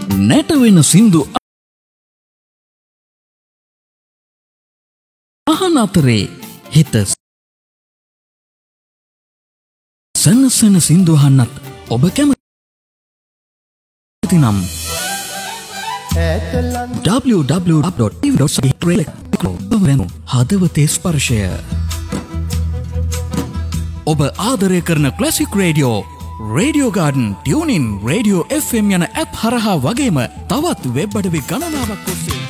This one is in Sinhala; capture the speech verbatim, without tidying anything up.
නැටවෙන සින්දු අහන අතරේ හිත සනසන සින්දු අහන්නත් ඔබ කැමති නම් double-u double-u double-u dot t v dot c h හදවතේ ස්පර්ශය ඔබ ආදරය කරන classic radio radio garden tuning radio F M යන ඇප් හරහා වගේම තවත් වෙබ් අඩවි ගණනාවක් ඔස්සේ